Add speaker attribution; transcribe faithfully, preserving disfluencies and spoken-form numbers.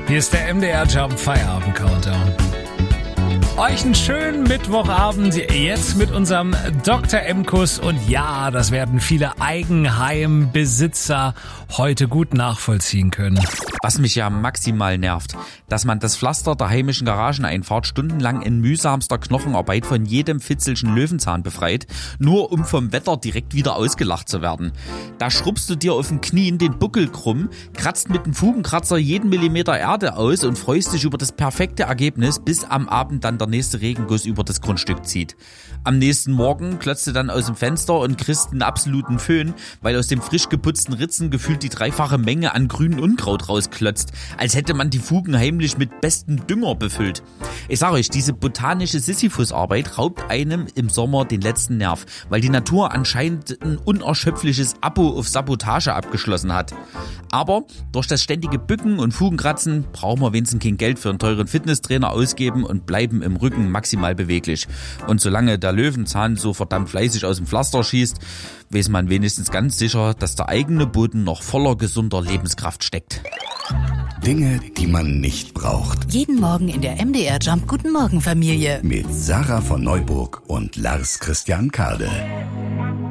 Speaker 1: Hier ist der M D R Jump Feierabend Countdown. Euch einen schönen Mittwochabend jetzt mit unserem Doktor M-Kuss. Und ja, das werden viele Eigenheimbesitzer heute gut nachvollziehen können.
Speaker 2: Was mich ja maximal nervt, dass man das Pflaster der heimischen Garageneinfahrt stundenlang in mühsamster Knochenarbeit von jedem fitzelschen Löwenzahn befreit, nur um vom Wetter direkt wieder ausgelacht zu werden. Da schrubbst du dir auf den Knien den Buckel krumm, kratzt mit dem Fugenkratzer jeden Millimeter Erde aus und freust dich über das perfekte Ergebnis, bis am Abend dann der nächste Regenguss über das Grundstück zieht. Am nächsten Morgen klotzt du dann aus dem Fenster und kriegst einen absoluten Föhn, weil aus dem frisch geputzten Ritzen gefühlt die dreifache Menge an grünem Unkraut rausklotzt, als hätte man die Fugen heimlich mit bestem Dünger befüllt. Ich sage euch, diese botanische Sisyphus-Arbeit raubt einem im Sommer den letzten Nerv, weil die Natur anscheinend ein unerschöpfliches Abo auf Sabotage abgeschlossen hat. Aber durch das ständige Bücken und Fugenkratzen brauchen wir wenigstens kein Geld für einen teuren Fitnesstrainer ausgeben und bleiben im Rücken maximal beweglich. Und solange der Löwenzahn so verdammt fleißig aus dem Pflaster schießt, weiß man wenigstens ganz sicher, dass der eigene Boden noch voller gesunder Lebenskraft steckt.
Speaker 3: Dinge, die man nicht braucht.
Speaker 4: Jeden Morgen in der M D R Jump Guten Morgen Familie.
Speaker 3: Mit Sarah von Neuburg und Lars Christian Kade.